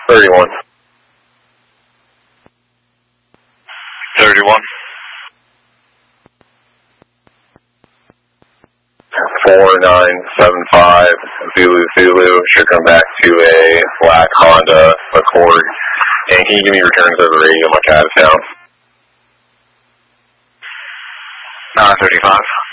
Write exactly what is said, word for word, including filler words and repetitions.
thirty-one. thirty-one. four nine seven five, Zulu Zulu, should come back to a black Honda Accord. And can you give me returns over the radio? I'm out of town. nine thirty-five.